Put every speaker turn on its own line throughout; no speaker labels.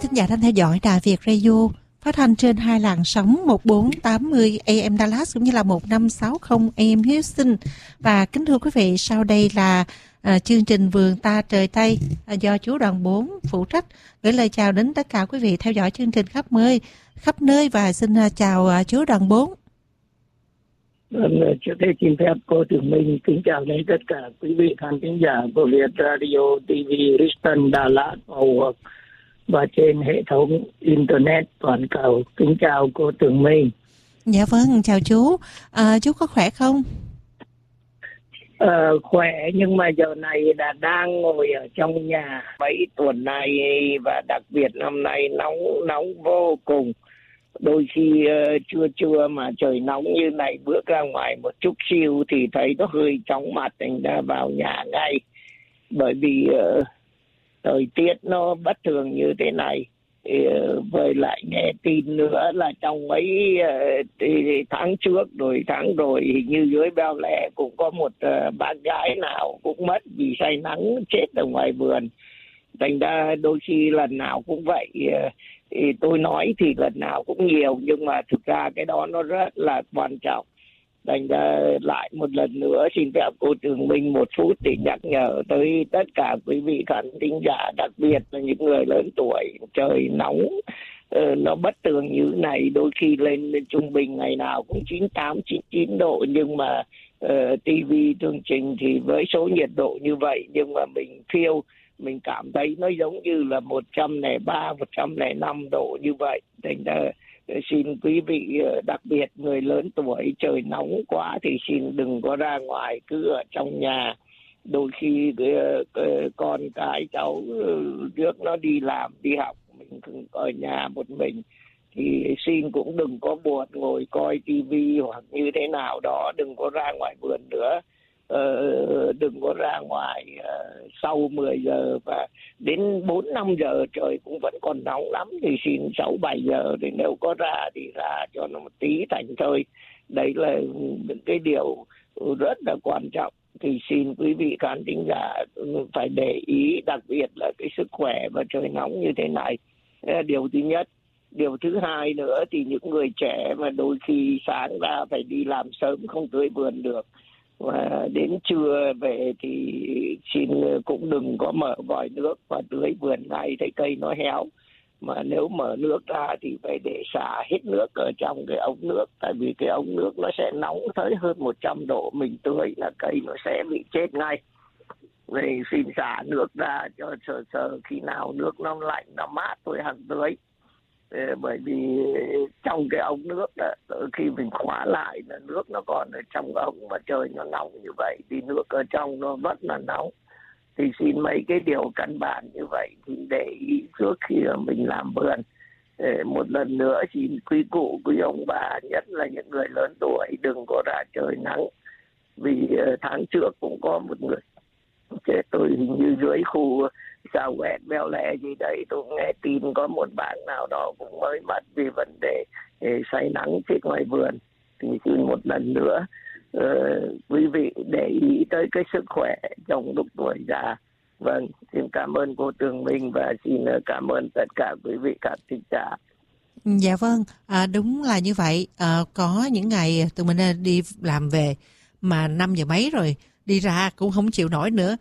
thính giả đang theo dõi Đài Việt Radio phát thanh trên hai làn sóng 1480 AM Dallas cũng như là 1560 AM Houston. Và kính thưa quý vị, sau đây là chương trình Vườn Ta Trời Tây do chú Đoàn 4 phụ trách, gửi lời chào đến tất cả quý vị theo dõi chương trình khắp nơi và xin chào chú Đoàn 4.
Trước hết xin phép cô Tường Minh kính chào đến tất cả quý vị khán thính giả của Việt Radio TV Houston, Dallas và trên hệ thống Internet toàn cầu. Kính chào cô Tường Minh.
Dạ vâng, chào chú. Chú có khỏe không?
Khỏe, nhưng mà giờ này đã đang ngồi ở trong nhà mấy tuần này, và đặc biệt năm nay nóng vô cùng. Đôi khi trưa mà trời nóng như này, bước ra ngoài một chút xíu thì thấy nó hơi chóng mặt, thành ra vào nhà ngay. Bởi vì thời tiết nó bất thường như thế này. Với lại nghe tin nữa là trong mấy tháng trước rồi tháng rồi, hình như dưới Beo Lẽ cũng có một bác gái nào cũng mất vì say nắng chết ở ngoài vườn. Thành ra đôi khi lần nào cũng vậy. Tôi nói thì lần nào cũng nhiều, nhưng mà thực ra cái đó nó rất là quan trọng. Thành ra lại một lần nữa xin phép cô Tường Minh một phút để nhắc nhở tới tất cả quý vị khán thính giả, đặc biệt là những người lớn tuổi. Trời nóng nó bất thường như này, đôi khi lên trung bình ngày nào cũng 98, 99 độ, nhưng mà TV chương trình thì với số nhiệt độ như vậy, nhưng mà mình cảm thấy nó giống như là 103, 105 độ như vậy. Thành ra xin quý vị, đặc biệt người lớn tuổi, trời nóng quá thì xin đừng có ra ngoài, cứ ở trong nhà. Đôi khi con cái cháu trước nó đi làm, đi học, mình ở nhà một mình thì xin cũng đừng có buồn ngồi coi tivi hoặc như thế nào đó, đừng có ra ngoài vườn nữa. Đừng có ra ngoài sau 10 giờ và đến 4-5 giờ trời cũng vẫn còn nóng lắm, thì xin 6-7 giờ thì nếu có ra thì ra cho nó một tí thành thơi. Đấy là những cái điều rất là quan trọng, thì xin quý vị khán thính giả phải để ý, đặc biệt là cái sức khỏe và trời nóng như thế này. Điều thứ nhất. Điều thứ hai nữa thì những người trẻ mà đôi khi sáng ra phải đi làm sớm, không tưới vườn được, và đến trưa về thì xin cũng đừng có mở vòi nước và tưới vườn ngay, thấy cây nó héo. Mà nếu mở nước ra thì phải để xả hết nước ở trong cái ống nước, tại vì cái ống nước nó sẽ nóng tới hơn 100 độ, mình tưới là cây nó sẽ bị chết ngay. Vậy xin xả nước ra cho sờ khi nào nước nó lạnh, nó mát tôi hẳn tưới. Bởi vì trong cái ống nước đó, khi mình khóa lại là nước nó còn ở trong ống, mà trời nó nóng như vậy thì nước ở trong nó rất là nóng. Thì xin mấy cái điều căn bản như vậy thì để ý trước khi mình làm vườn. Một lần nữa xin quý cụ, quý ông bà, nhất là những người lớn tuổi, đừng có ra trời nắng. Vì tháng trước cũng có một người chết, tôi hình như dưới khu Sao Quẹt, Beo Lẽ gì đấy, tôi nghe tin có một bạn nào đó cũng mới mất vì vấn đề say nắng chết ngoài vườn. Thì xin một lần nữa quý vị để ý tới cái sức khỏe trong lúc tuổi già. Vâng, xin cảm ơn cô Tường Minh và xin cảm ơn tất cả quý vị khán thính giả.
Dạ vâng, đúng là như vậy. Có những ngày tụi mình đi làm về mà 5 giờ mấy rồi, đi ra cũng không chịu nổi nữa.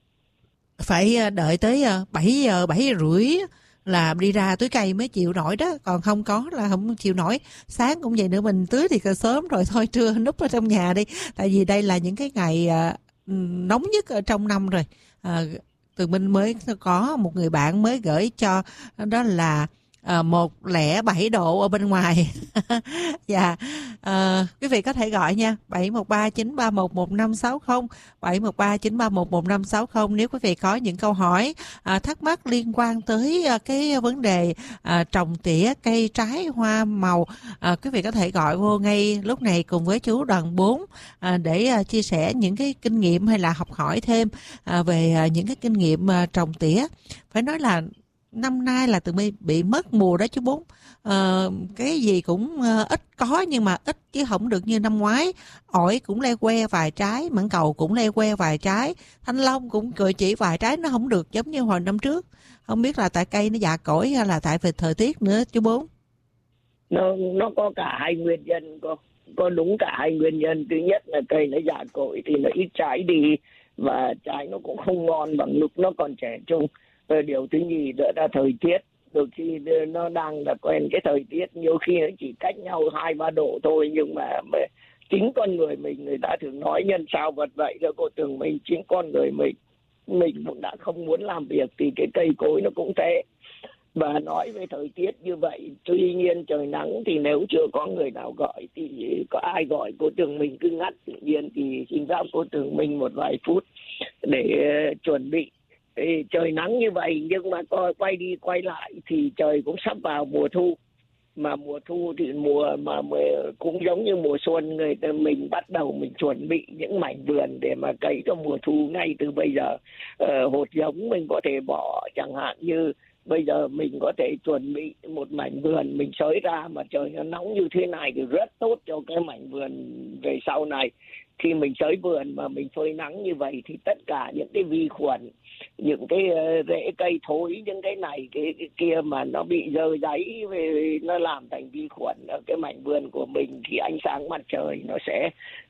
Phải đợi tới 7 giờ, 7 giờ rưỡi là đi ra tưới cây mới chịu nổi đó. Còn không có là không chịu nổi. Sáng cũng vậy nữa, mình tưới thì sớm rồi, thôi trưa núp ở trong nhà đi. Tại vì đây là những cái ngày nóng nhất ở trong năm rồi. Tụi mình mới có một người bạn mới gửi cho, đó là 107 độ ở bên ngoài. Dạ, quý vị có thể gọi nha, 713-931-1560, 713-931-1560 nếu quý vị có những câu hỏi, thắc mắc liên quan tới cái vấn đề trồng tỉa cây trái hoa màu. Quý vị có thể gọi vô ngay lúc này cùng với chú Đoàn 4 để chia sẻ những cái kinh nghiệm hay là học hỏi thêm về những cái kinh nghiệm trồng tỉa. Phải nói là năm nay là tụi mình bị mất mùa đó chú Bốn. Cái gì cũng ít có, nhưng mà ít chứ không được như năm ngoái. Ổi cũng le que vài trái, mãng cầu cũng le que vài trái, thanh long cũng chỉ vài trái, nó không được giống như hồi năm trước. Không biết là tại cây nó già cỗi hay là tại về thời tiết nữa chú Bốn?
Nó có cả hai nguyên nhân, có đúng cả hai nguyên nhân. Thứ nhất là cây nó già cỗi thì nó ít trái đi và trái nó cũng không ngon bằng lúc nó còn trẻ trung. Điều thứ nhì nữa là thời tiết, đôi khi nó đang là quen cái thời tiết, nhiều khi nó chỉ cách nhau 2-3 độ thôi, nhưng mà chính con người mình, người ta thường nói nhân sao vật vậy đó cô Tường Minh. Chính con người mình cũng đã không muốn làm việc thì cái cây cối nó cũng thế. Và nói về thời tiết như vậy, tuy nhiên trời nắng thì nếu chưa có người nào gọi thì có ai gọi cô Tường Minh cứ ngắt tự nhiên thì xin phép cô Tường Minh một vài phút để chuẩn bị. Trời nắng như vậy nhưng mà quay đi quay lại thì trời cũng sắp vào mùa thu. Mà mùa thu thì mùa mà cũng giống như mùa xuân, mình bắt đầu mình chuẩn bị những mảnh vườn để mà cấy cho mùa thu ngay từ bây giờ. Hột giống mình có thể bỏ, chẳng hạn như bây giờ mình có thể chuẩn bị một mảnh vườn mình xới ra, mà trời nó nóng như thế này thì rất tốt cho cái mảnh vườn về sau này. Khi mình xới vườn mà mình phơi nắng như vậy thì tất cả những cái vi khuẩn, những cái rễ cây thối, những cái này cái kia mà nó bị dơ dáy, nó làm thành vi khuẩn ở cái mảnh vườn của mình thì ánh sáng mặt trời nó sẽ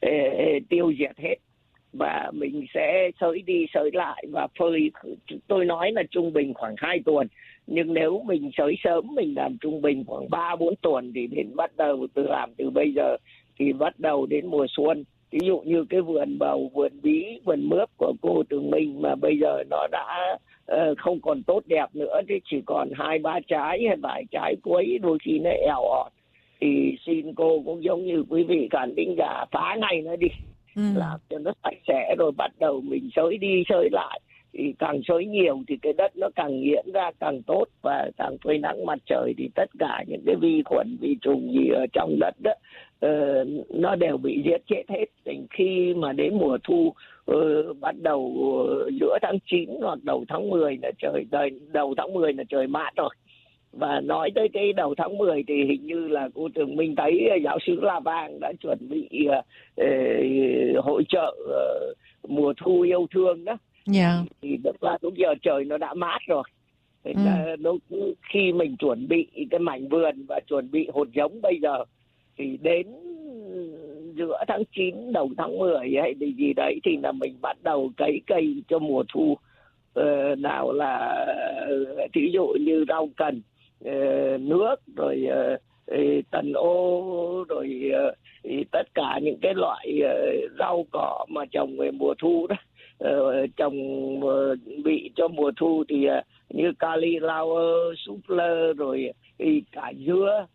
tiêu diệt hết. Và mình sẽ xới đi xới lại và phơi, tôi nói là trung bình khoảng 2 tuần. Nhưng nếu mình xới sớm, mình làm trung bình khoảng 3-4 tuần thì đến bắt đầu làm từ bây giờ thì bắt đầu đến mùa xuân. Ví dụ như cái vườn bầu, vườn bí, vườn mướp của cô Tường Minh mà bây giờ nó đã không còn tốt đẹp nữa, thì chỉ còn 2-3 trái hay vài trái cuối, đôi khi nó eo ọt, thì xin cô cũng giống như quý vị khán thính giả phá ngay nó đi, làm cho nó sạch sẽ rồi bắt đầu mình xới đi xới lại. Thì càng xới nhiều thì cái đất nó càng nghiễn ra càng tốt, và càng phơi nắng mặt trời thì tất cả những cái vi khuẩn, vi trùng gì ở trong đất đó nó đều bị giết chết hết. Đến khi mà đến mùa thu bắt đầu giữa tháng 9 hoặc đầu tháng 10 là đầu tháng 10 là trời mát rồi. Và nói tới cái đầu tháng 10 thì hình như là cô Tường Minh thấy giáo sứ La Vang đã chuẩn bị hội chợ mùa thu yêu thương đó.
Yeah.
Thì tức là lúc giờ trời nó đã mát rồi. Khi mình chuẩn bị cái mảnh vườn và chuẩn bị hột giống bây giờ thì đến giữa tháng 9 đầu tháng 10 hay gì đấy thì là mình bắt đầu cấy cây cho mùa thu. Nào là thí dụ như rau cần, nước, rồi tần ô, rồi tất cả những cái loại rau cỏ mà trồng về mùa thu đó, trồng bị cho mùa thu thì như cauliflower, súp lơ, rồi cải dứa,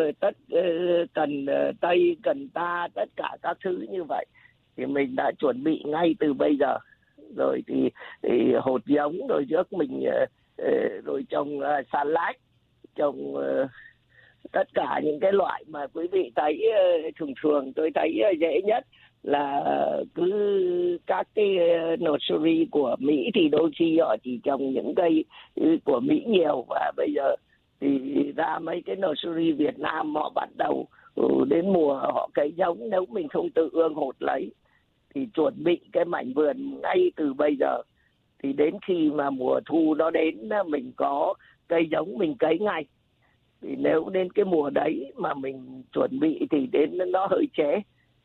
cần tây, cần ta, tất cả các thứ như vậy thì mình đã chuẩn bị ngay từ bây giờ. Rồi thì hột giống, rồi trước mình rồi trồng xà lách, trồng tất cả những cái loại mà quý vị thấy thường tôi thấy dễ nhất là cứ các cái nursery của Mỹ thì đôi khi họ chỉ trồng những cây của Mỹ nhiều, và bây giờ thì ra mấy cái nursery Việt Nam họ bắt đầu đến mùa họ cấy giống. Nếu mình không tự ương hột lấy thì chuẩn bị cái mảnh vườn ngay từ bây giờ thì đến khi mà mùa thu nó đến mình có cây giống mình cấy ngay. Thì nếu đến cái mùa đấy mà mình chuẩn bị thì đến nó hơi trễ.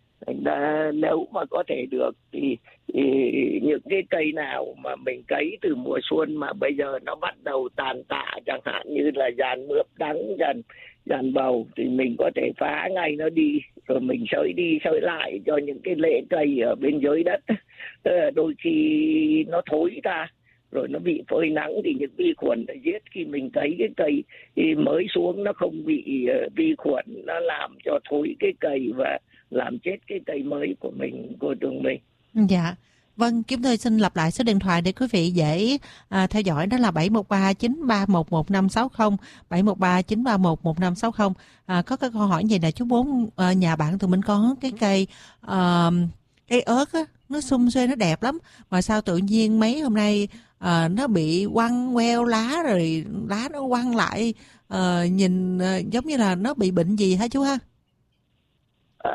Nếu mà có thể được thì những cái cây nào mà mình cấy từ mùa xuân mà bây giờ nó bắt đầu tàn tạ, chẳng hạn như là dàn mướp đắng, dàn bầu, thì mình có thể phá ngay nó đi rồi mình xới đi xới lại cho những cái rễ cây ở bên dưới đất. Đôi khi nó thối ra rồi nó bị phơi nắng thì những vi khuẩn đã giết. Khi mình cấy cái cây thì mới xuống nó không bị vi khuẩn nó làm cho thối cái cây và làm chết cái cây mới của mình, cô Tường Minh.
Dạ. Vâng, Kim Thư xin lặp lại số điện thoại để quý vị dễ theo dõi, đó là 713-931-1560, 713-931-1560. Có cái câu hỏi gì nè chú Bốn, nhà bạn tụi mình có cái cây ớt á, nó sum xuê, nó đẹp lắm, mà sao tự nhiên mấy hôm nay nó bị quăng queo lá, rồi lá nó quăng lại, nhìn giống như là nó bị bệnh gì hả chú ha?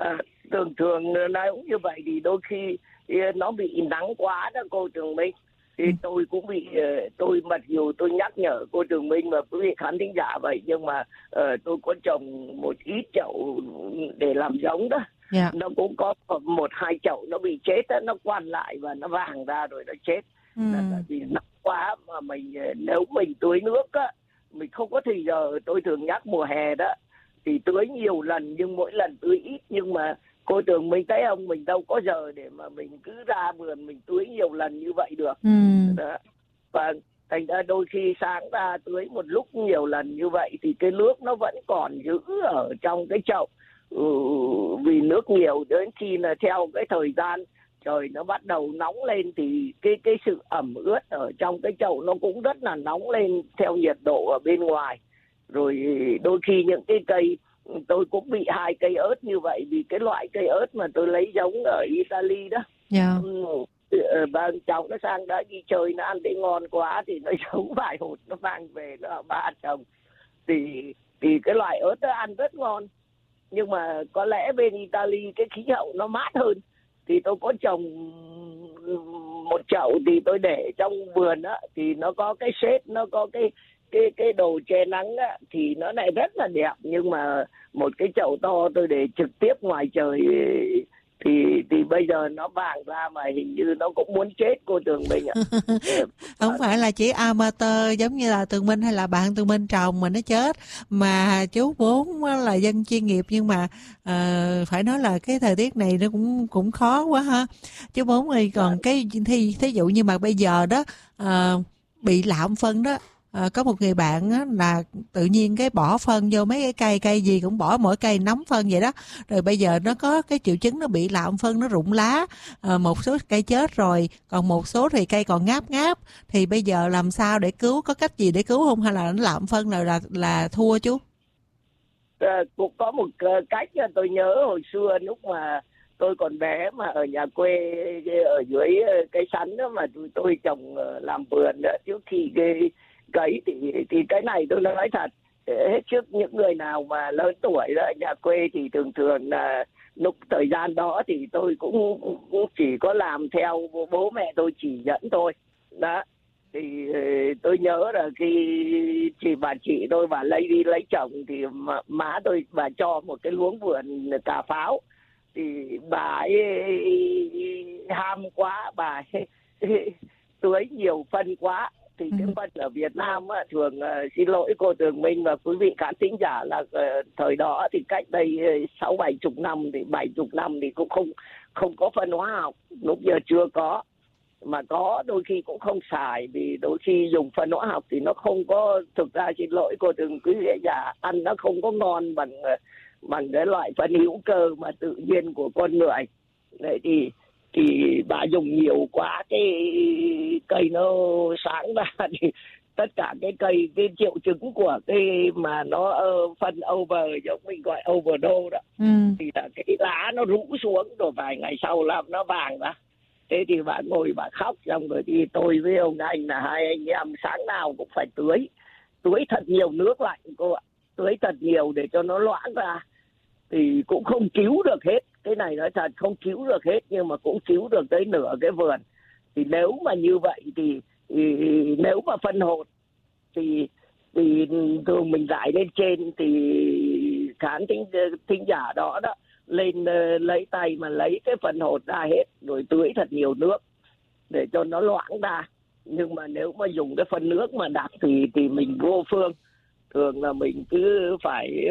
Thường nói cũng như vậy, thì đôi khi nó bị nắng quá đó cô Tường Minh. Thì tôi cũng bị, tôi mặc dù tôi nhắc nhở cô Trường Minh và quý vị khán thính giả vậy, nhưng mà tôi có trồng một ít chậu để làm giống đó.
Yeah.
Nó cũng có 1-2 chậu nó bị chết đó, nó quằn lại và nó vàng ra rồi nó chết. Là tại vì nắng quá mà nếu mình tưới nước á, mình không có thời giờ. Tôi thường nhắc mùa hè đó thì tưới nhiều lần nhưng mỗi lần tưới ít, nhưng mà cô Tường Minh thấy không, mình đâu có giờ để mà mình cứ ra vườn mình tưới nhiều lần như vậy được. Đó. Và thành ra đôi khi sáng ra tưới một lúc nhiều lần như vậy thì cái nước nó vẫn còn giữ ở trong cái chậu. Vì nước nhiều, đến khi là theo cái thời gian trời nó bắt đầu nóng lên thì cái sự ẩm ướt ở trong cái chậu nó cũng rất là nóng lên theo nhiệt độ ở bên ngoài. Rồi đôi khi những cái cây, tôi cũng bị 2 cây ớt như vậy, vì cái loại cây ớt mà tôi lấy giống ở Italy đó.
Yeah.
Vâng, cháu nó sang đó đi chơi, nó ăn thấy ngon quá thì nó giống vài hột, nó mang về nó ba trồng. Thì cái loại ớt đó ăn rất ngon. Nhưng mà có lẽ bên Italy cái khí hậu nó mát hơn. Thì tôi có trồng một chậu thì tôi để trong vườn á, thì nó có cái shade, nó có cái đồ che nắng á, thì nó lại rất là đẹp. Nhưng mà một cái chậu to tôi để trực tiếp ngoài trời thì bây giờ nó vàng ra mà hình như nó cũng muốn chết cô Tường Minh ạ.
Không phải là chỉ amateur giống như là Tường Minh hay là bạn Tường Minh trồng mà nó chết, mà chú Bốn là dân chuyên nghiệp, nhưng mà phải nói là cái thời tiết này nó cũng khó quá ha chú Bốn ơi. Còn cái thí dụ như mà bây giờ đó bị lạm phân đó, có một người bạn á, là tự nhiên cái bỏ phân vô mấy cái cây gì cũng bỏ, mỗi cây nắm phân vậy đó, rồi bây giờ nó có cái triệu chứng nó bị lạm phân, nó rụng lá, một số cây chết rồi, còn một số thì cây còn ngáp, thì bây giờ làm sao để cứu, có cách gì để cứu không, hay là nó lạm phân là thua chú?
Cũng có một cách. Tôi nhớ hồi xưa lúc mà tôi còn bé mà ở nhà quê ở dưới cây sắn đó mà tôi trồng làm vườn đó, trước khi cấy thì cái này tôi nói thật, hết trước những người nào mà lớn tuổi đó ở nhà quê thì thường là lúc thời gian đó thì tôi cũng chỉ có làm theo bố mẹ tôi chỉ dẫn thôi đó. Thì tôi nhớ là khi bà chị tôi bà đi lấy chồng thì má tôi bà cho một cái luống vườn cà pháo, thì bà ấy ham quá, bà ấy tưới nhiều phân quá. Thì cái phân ở Việt Nam á, thường xin lỗi cô Tường Minh và quý vị khán thính giả là thời đó thì cách đây 60-70 năm thì 70 năm thì cũng không có phân hóa học, lúc giờ chưa có, mà có đôi khi cũng không xài, vì đôi khi dùng phân hóa học thì nó không có, thực ra xin lỗi cô Tường quý vị giả, ăn nó không có ngon bằng cái loại phân hữu cơ mà tự nhiên của con người. Đấy thì bà dùng nhiều quá, cái cây nó sáng ra thì tất cả cái cây, cái triệu chứng của cái mà nó phân over, giống mình gọi overdose đó, thì là cái lá nó rũ xuống, rồi vài ngày sau làm nó vàng ra. Thế thì bà ngồi bà khóc, xong rồi thì tôi với ông anh là hai anh em sáng nào cũng phải tưới thật nhiều nước lại cô ạ, tưới thật nhiều để cho nó loãng ra. Thì cũng không cứu được hết, cái này nói thật không cứu được hết, nhưng mà cũng cứu được tới nửa cái vườn. Thì nếu mà như vậy thì nếu mà phân hột thì thường mình rải lên trên, thì khán thính giả đó lên lấy tay mà lấy cái phân hột ra hết, rồi tưới thật nhiều nước để cho nó loãng ra. Nhưng mà nếu mà dùng cái phân nước mà đặc thì mình vô phương, thường là mình cứ phải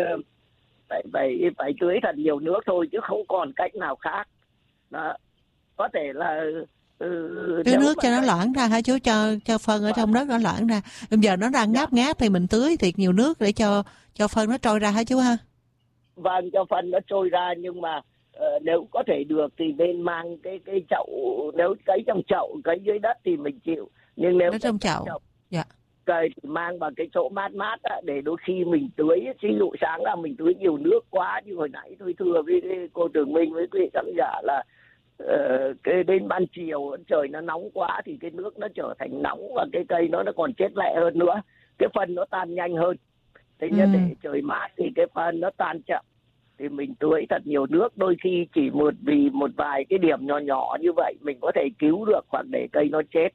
tưới thật nhiều nước thôi, chứ không còn cách nào khác đó. Có thể là
tưới nước cho nó loãng ra hả chú, cho phân ở trong đất nó loãng ra. Bây giờ nó đang ngáp thì mình tưới thiệt nhiều nước để cho phân nó trôi ra hả chú ha?
Vâng, cho phân nó trôi ra, nhưng mà nếu có thể được thì nên mang cái chậu, nếu cấy trong chậu, cấy dưới đất thì mình chịu, nhưng nếu
trong chậu dạ,
cây thì mang vào cái chỗ mát á, để đôi khi mình tưới, ví dụ sáng là mình tưới nhiều nước quá, như hồi nãy tôi thưa với cô Tường Minh với quý khán giả là cái đến ban chiều trời nó nóng quá thì cái nước nó trở thành nóng, và cái cây nó còn chết lẹ hơn nữa, cái phân nó tan nhanh hơn. Thế nhất để trời mát thì cái phân nó tan chậm, thì mình tưới thật nhiều nước, đôi khi chỉ vì một vài cái điểm nhỏ nhỏ như vậy mình có thể cứu được hoặc để cây nó chết.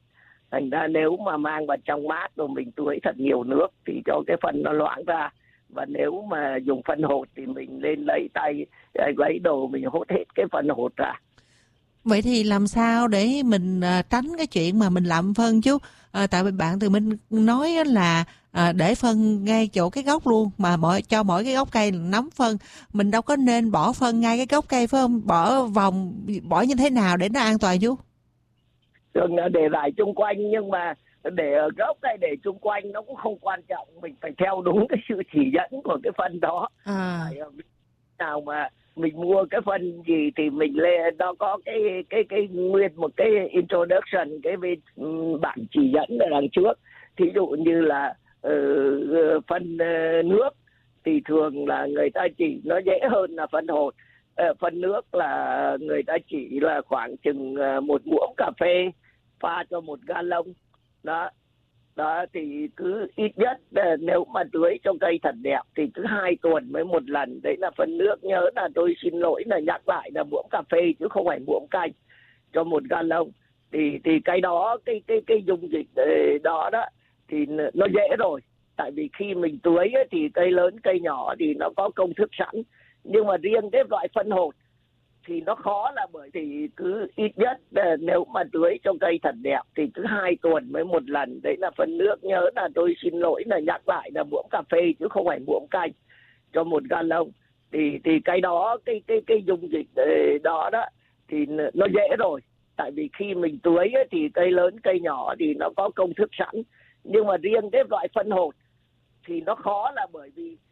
Thành ra nếu mà mang vào trong mát rồi mình tưới thật nhiều nước thì cho cái phân nó loãng ra. Và nếu mà dùng phân hột thì mình lên lấy tay, lấy đồ mình hốt hết cái phân hột ra.
Vậy thì làm sao để mình tránh cái chuyện mà mình lạm phân chứ? Tại vì bạn từ mình nói là để phân ngay chỗ cái gốc luôn, mà cho mỗi cái gốc cây nắm phân. Mình đâu có nên bỏ phân ngay cái gốc cây phải không? Bỏ vòng, bỏ như thế nào để nó an toàn chú?
Thường là để rải chung quanh, nhưng mà để ở gốc hay để chung quanh nó cũng không quan trọng. Mình phải theo đúng cái sự chỉ dẫn của cái phân đó. Nào mà mình mua cái phân gì thì mình lên, nó có cái nguyên một cái introduction, cái bản chỉ dẫn ở đằng trước. Thí dụ như là phân nước thì thường là người ta chỉ nó dễ hơn là phân hột. Phân nước là người ta chỉ là khoảng chừng 1 muỗng cà phê pha cho 1 gallon đó thì cứ ít nhất nếu mà tưới cho cây thật đẹp thì cứ 2 tuần mới 1 lần. Đấy là phân nước. Nhớ là tôi xin lỗi là nhắc lại là muỗng cà phê chứ không phải muỗng canh cho 1 gallon. Thì cái đó, cái dung dịch đó thì nó dễ rồi. Tại vì khi mình tưới thì cây lớn cây nhỏ thì nó có công thức sẵn. Nhưng mà riêng cái loại phân hột thì nó khó, là bởi thì cứ ít nhất nếu mà tưới cho cây thật đẹp thì cứ 2 tuần mới 1 lần. Đấy là phân nước. Nhớ là tôi xin lỗi là nhắc lại là muỗng cà phê chứ không phải muỗng canh cho 1 gallon. Thì cái đó, cái dung dịch đó thì nó dễ rồi. Tại vì khi mình tưới thì cây lớn cây nhỏ thì nó có công thức sẵn. Nhưng mà riêng cái loại phân hột thì nó khó, là bởi vì